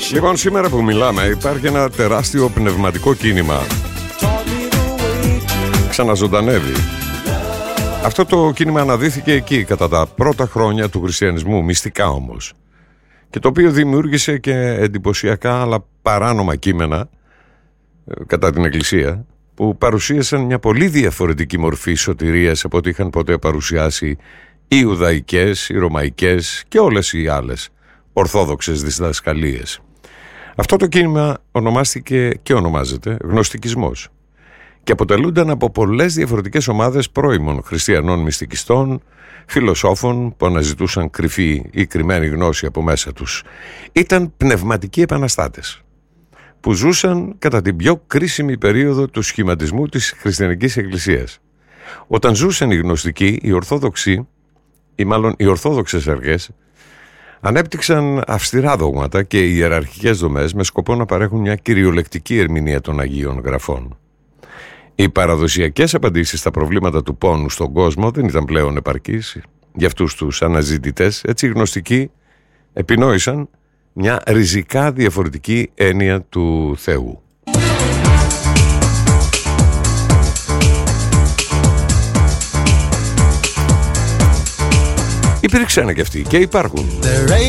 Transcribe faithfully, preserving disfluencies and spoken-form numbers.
Λοιπόν, σήμερα που μιλάμε υπάρχει ένα τεράστιο πνευματικό κίνημα. Ξαναζωντανεύει. Αυτό το κίνημα αναδύθηκε εκεί κατά τα πρώτα χρόνια του χριστιανισμού, μυστικά όμως, και το οποίο δημιούργησε και εντυπωσιακά αλλά παράνομα κείμενα κατά την Εκκλησία, που παρουσίασαν μια πολύ διαφορετική μορφή σωτηρίας από ό,τι είχαν ποτέ παρουσιάσει οι Ιουδαϊκές, οι Ρωμαϊκές και όλες οι άλλες ορθόδοξες διδασκαλίες. Αυτό το κίνημα ονομάστηκε και ονομάζεται γνωστικισμός και αποτελούνταν από πολλές διαφορετικές ομάδες πρώιμων χριστιανών μυστικιστών, φιλοσόφων που αναζητούσαν κρυφή ή κρυμμένη γνώση από μέσα τους. Ήταν πνευματικοί επαναστάτες που ζούσαν κατά την πιο κρίσιμη περίοδο του σχηματισμού της χριστιανικής εκκλησίας. Όταν ζούσαν οι γνωστικοί, οι ορθόδοξοι, ή μάλλον οι ορθόδοξες αρχές, ανέπτυξαν αυστηρά δόγματα και ιεραρχικές δομές με σκοπό να παρέχουν μια κυριολεκτική ερμηνεία των Αγίων Γραφών. Οι παραδοσιακές απαντήσεις στα προβλήματα του πόνου στον κόσμο δεν ήταν πλέον επαρκείς για αυτούς τους αναζητητές. Έτσι οι γνωστικοί επινόησαν μια ριζικά διαφορετική έννοια του Θεού. Υπήρξαν και αυτοί και υπάρχουν.